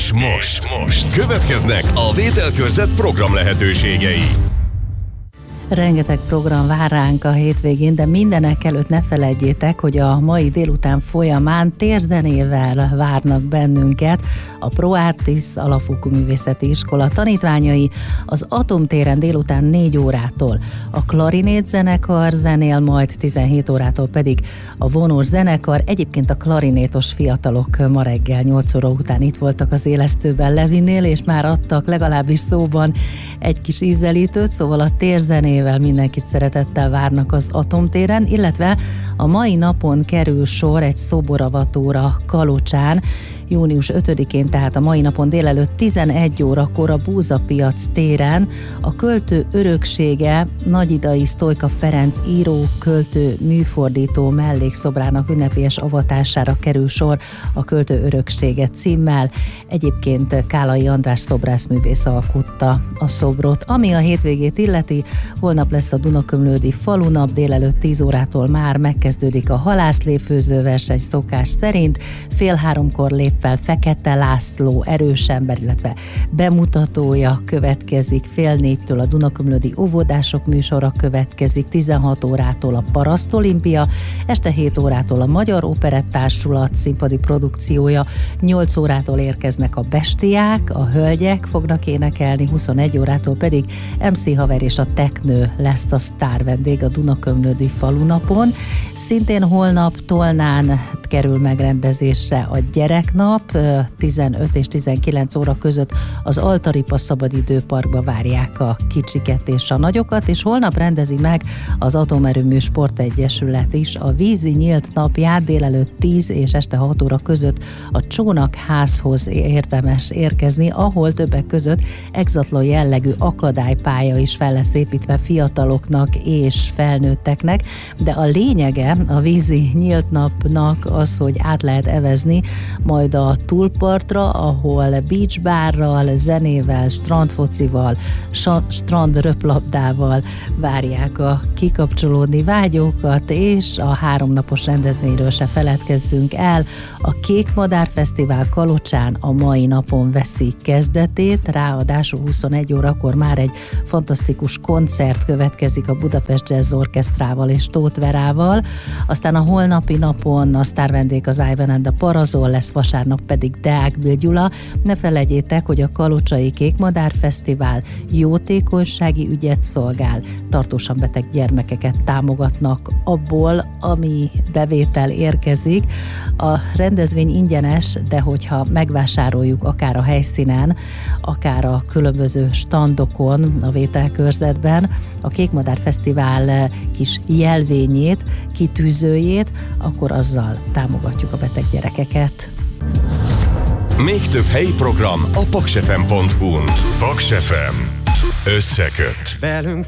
És most következnek a Vételkörzet program lehetőségei. Rengeteg program vár ránk a hétvégén, de mindenek előtt ne feledjétek, hogy a mai délután folyamán térzenével várnak bennünket a ProArtis Alapfokú Művészeti Iskola tanítványai az Atomtéren délután 4 órától. A klarinét zenekar zenél, majd 17 órától pedig a vonós zenekar. Egyébként a klarinétos fiatalok ma reggel 8 óra után itt voltak az Élesztőben Levinél, és már adtak legalábbis szóban egy kis ízelítőt, szóval a térzenével mindenkit szeretettel várnak az Atomtéren, illetve a mai napon kerül sor egy szoboravatóra Kalocsán, június 5-én, tehát a mai napon délelőtt 11 órakor a Búzapiac téren. A költő öröksége Nagyidai Sztojka Ferenc író, költő, műfordító mellékszobrának ünnepélyes avatására kerül sor a Költő öröksége címmel. Egyébként Kálai András szobrászművész alkotta a szobrot. Ami a hétvégét illeti, holnap lesz a Dunakömlődi falunap, délelőtt 10 órától már megkezdődik a halászléfőző verseny szokás szerint, 14:30 lép fel Fekete László erősember, illetve bemutatója következik, 3:30 a Dunakömlődi óvodások műsora következik, 16 órától a Parasztolimpia, este 7 órától a Magyar Operettársulat színpadi produkciója, 8 órától érkeznek a bestiák, a hölgyek fognak énekelni, 21 órától pedig MC Haver és a Teknő lesz a sztár vendég a Dunakömlődi falunapon. Szintén holnap Tolnán kerül megrendezésre a gyereknap, 15 és 19 óra között az Altaripa Szabadidőparkba várják a kicsiket és a nagyokat, és holnap rendezi meg az Atomerőmű Sportegyesület is a vízi nyílt napját, délelőtt 10 és este 6 óra között a Csónakházhoz érdemes érkezni, ahol többek között exatlon jellegű akadálypálya is fel lesz építve fiataloknak és felnőtteknek, de a lényege a vízi nyílt napnak az, hogy át lehet evezni majd a túlpartra, ahol beachbárral, zenével, strandfocival, strandröplabdával várják a kikapcsolódni vágyókat, és a 3 napos rendezvényről se feledkezzünk el. A Kék Madár Fesztivál Kalocsán a mai napon veszi kezdetét, ráadásul 21 órakor már egy fantasztikus koncert következik a Budapest Jazz Orchestrával és Tóth Verával, aztán a holnapi napon a sztárvendég az Ivan and the Parazol lesz, vasárnap pedig Deák Bill Gyula. Ne felejtjétek, hogy a Kalocsai Kék Madár Fesztivál jótékonysági ügyet szolgál, tartósan beteg gyermekeket támogatnak abból, ami bevétel érkezik. A rendezvény ingyenes, de hogyha megvásároljuk akár a helyszínen, akár a különböző standokon, a Vételkörzetben a Kék Madár Fesztivál kis jelvényét, kitűzőjét, akkor azzal támogatjuk a beteg gyerekeket. Még több helyi program a paksfm.hu-n. Paks FM. Összeköt. Velünk